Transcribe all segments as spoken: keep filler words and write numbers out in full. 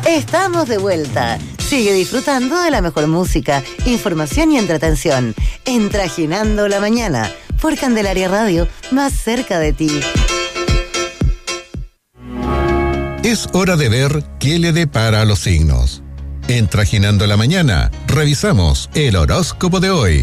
Estamos de vuelta. Sigue disfrutando de la mejor música, información y entretención en Trajinando la Mañana por Candelaria Radio, más cerca de ti. Es hora de ver qué le depara a los signos. En Trajinando la Mañana, revisamos el horóscopo de hoy.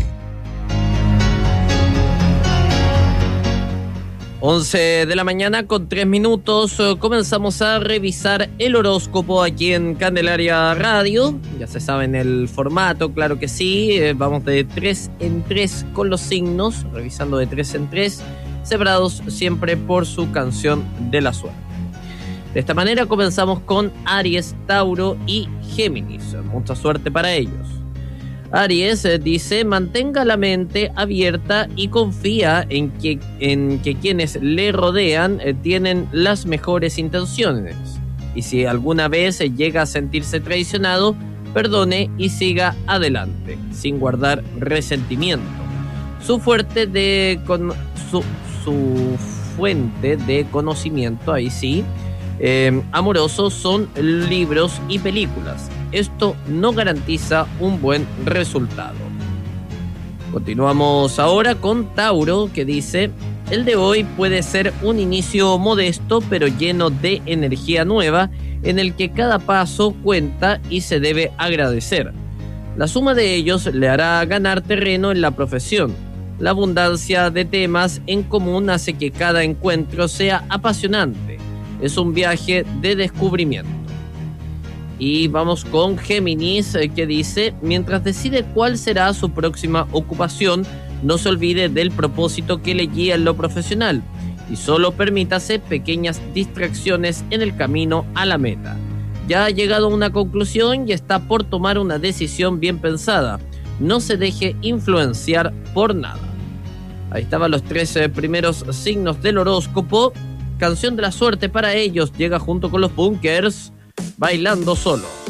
once de la mañana con tres minutos, comenzamos a revisar el horóscopo aquí en Candelaria Radio. Ya se saben el formato, claro que sí, vamos de tres en tres con los signos, revisando de tres en tres, separados siempre por su canción de la suerte. De esta manera comenzamos con Aries, Tauro y Géminis. Mucha suerte para ellos. Aries eh, dice, mantenga la mente abierta y confía en que, en que quienes le rodean eh, tienen las mejores intenciones. Y si alguna vez eh, llega a sentirse traicionado, perdone y siga adelante, sin guardar resentimiento. Su fuerte de con, su, su fuente de conocimiento, ahí sí, eh, amoroso son libros y películas. Esto no garantiza un buen resultado. Continuamos ahora con Tauro, que dice, el de hoy puede ser un inicio modesto pero lleno de energía nueva, en el que cada paso cuenta y se debe agradecer. La suma de ellos le hará ganar terreno en la profesión. La abundancia de temas en común hace que cada encuentro sea apasionante. Es un viaje de descubrimiento. Y vamos con Géminis, que dice, mientras decide cuál será su próxima ocupación, no se olvide del propósito que le guía en lo profesional y solo permítase pequeñas distracciones en el camino a la meta. Ya ha llegado a una conclusión y está por tomar una decisión bien pensada. No se deje influenciar por nada. Ahí estaban los tres eh, primeros signos del horóscopo. Canción de la suerte para ellos llega junto con los Bunkers, Bailando Solo.